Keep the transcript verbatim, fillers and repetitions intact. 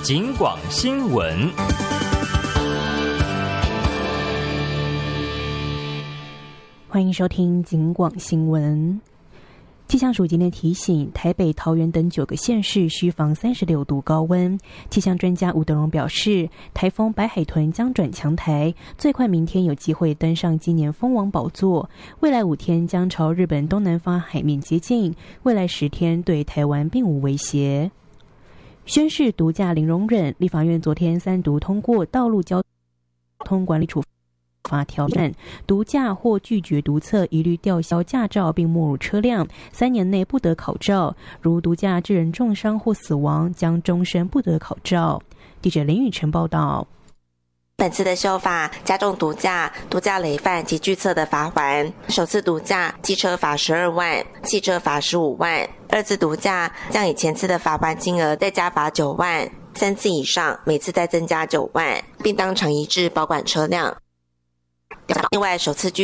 警广新闻。 欢迎收听警广新闻。气象署今天提醒，台北、桃园等九个县市需防三十六度高温。气象专家吴德荣表示，台风白海豚将转强台，最快明天有机会登上今年风王宝座，未来五天将朝日本东南方海面接近，未来十天对台湾并无威胁。宣示毒驾零容忍，立法院昨天三读通过道路交通管理处罚条例，毒驾或拒绝毒测，一律吊销驾照并没入车辆，三年内不得考照。如毒驾致人重伤或死亡，将终身不得考照。记者林宇晨报道。 本次的修法加重毒驾、毒驾累犯及拒测的罚锾。首次毒驾，机车罚十二万，汽车罚十五万；二次毒驾将以前次的罚锾金额再加罚九万，三次以上每次再增加九万，并当场移至保管车辆。另外，首次拒